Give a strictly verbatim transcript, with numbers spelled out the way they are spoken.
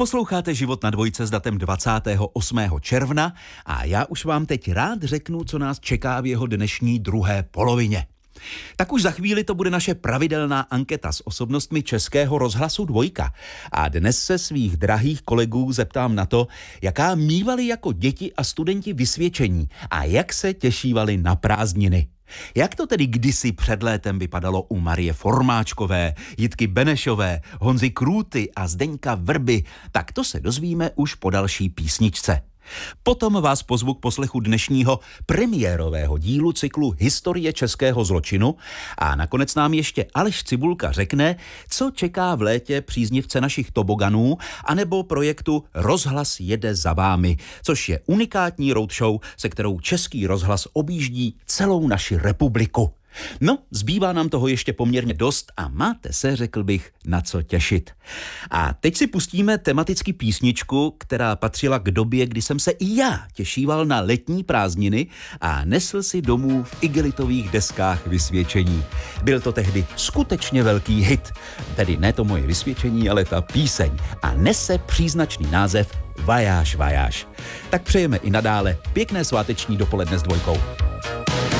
Posloucháte Život na dvojce s datem dvacátého osmého června a já už vám teď rád řeknu, co nás čeká v jeho dnešní druhé polovině. Tak už za chvíli to bude naše pravidelná anketa s osobnostmi Českého rozhlasu Dvojka. A dnes se svých drahých kolegů zeptám na to, jaká mívali jako děti a studenti vysvědčení a jak se těšívali na prázdniny. Jak to tedy kdysi před létem vypadalo u Marie Formáčkové, Jitky Benešové, Honzy Krůty a Zdeňka Vrby, tak to se dozvíme už po další písničce. Potom vás pozvu k poslechu dnešního premiérového dílu cyklu Historie českého zločinu a nakonec nám ještě Aleš Cibulka řekne, co čeká v létě příznivce našich toboganů anebo projektu Rozhlas jede za vámi, což je unikátní roadshow, se kterou Český rozhlas objíždí celou naši republiku. No, zbývá nám toho ještě poměrně dost a máte se, řekl bych, na co těšit. A teď si pustíme tematicky písničku, která patřila k době, kdy jsem se i já těšíval na letní prázdniny a nesl si domů v igelitových deskách vysvědčení. Byl to tehdy skutečně velký hit, tedy ne to moje vysvědčení, ale ta píseň a nese příznačný název Vajáš, vajáš. Tak přejeme i nadále pěkné sváteční dopoledne s Dvojkou.